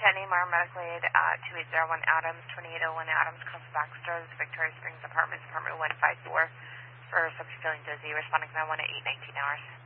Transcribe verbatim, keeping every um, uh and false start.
ten A M R Medical Aid at two eight zero one Adams, twenty-eight oh one Adams, Council Baxter's, Victoria Springs Apartments, apartment one five four, for subject feeling dizzy, responding to nine one at eight nineteen hours.